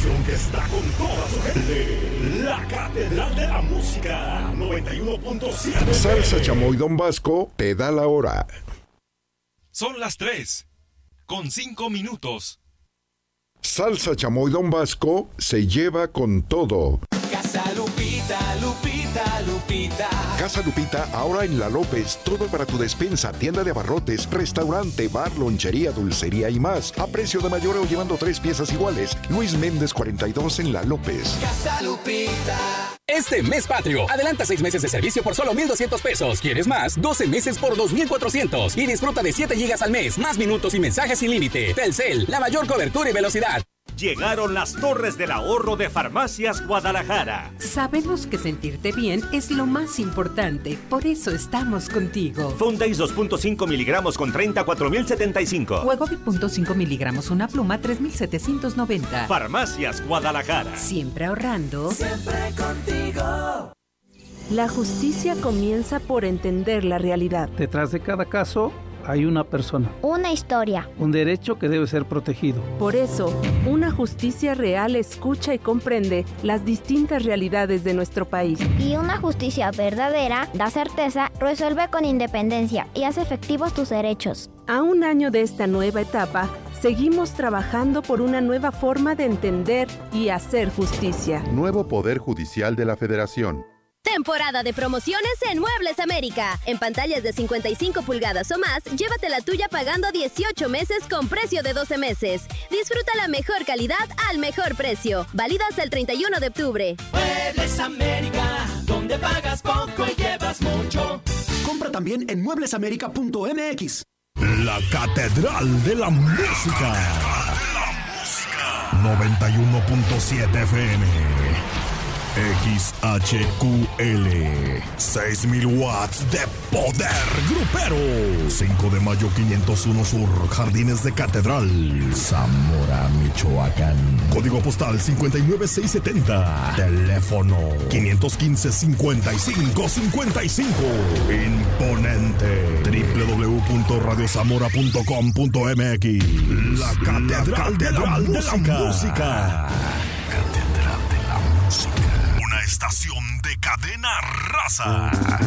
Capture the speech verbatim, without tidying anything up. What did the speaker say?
estación que está con toda su gente. La Catedral de la Música, noventa y uno punto siete. Salsa Chamoy Don Vasco te da la hora. Son las tres, con cinco minutos. Salsa Chamoy Don Vasco se lleva con todo. Casa Lupita, Lupita, Lupita. Casa Lupita, ahora en La López, todo para tu despensa, tienda de abarrotes, restaurante, bar, lonchería, dulcería y más. A precio de mayor o llevando tres piezas iguales. Luis Méndez cuarenta y dos en La López. Casa Lupita. Este mes patrio, adelanta seis meses de servicio por solo mil doscientos pesos. ¿Quieres más? doce meses por dos mil cuatrocientos. Y disfruta de siete gigas al mes, más minutos y mensajes sin límite. Telcel, la mayor cobertura y velocidad. Llegaron las torres del ahorro de Farmacias Guadalajara. Sabemos que sentirte bien es lo más importante, por eso estamos contigo. Fondays dos punto cinco miligramos con treinta, cuatro mil setenta y cinco. Wegovy punto cinco miligramos, una pluma, tres mil setecientos noventa. Farmacias Guadalajara. Siempre ahorrando. Siempre contigo. La justicia comienza por entender la realidad. Detrás de cada caso hay una persona. Una historia. Un derecho que debe ser protegido. Por eso, una justicia real escucha y comprende las distintas realidades de nuestro país. Y una justicia verdadera da certeza, resuelve con independencia y hace efectivos tus derechos. A un año de esta nueva etapa, seguimos trabajando por una nueva forma de entender y hacer justicia. Nuevo Poder Judicial de la Federación. Temporada de promociones en Muebles América. En pantallas de cincuenta y cinco pulgadas o más, llévate la tuya pagando dieciocho meses con precio de doce meses. Disfruta la mejor calidad al mejor precio. Válido hasta el treinta y uno de octubre. Muebles América, donde pagas poco y llevas mucho. Compra también en muebles américa punto m x. La Catedral de la Música. noventa y uno punto siete F M. X H Q L, seis mil watts de poder grupero. cinco de mayo quinientos uno Sur, Jardines de Catedral, Zamora, Michoacán. Código postal cincuenta y nueve seis setenta. Teléfono quinientos quince, cincuenta y cinco cincuenta y cinco. Imponente. doble u doble u doble u punto radio zamora punto com punto m x. La Catedral, de, la de la Música. Catedral de la Música. Una estación de Cadena Raza.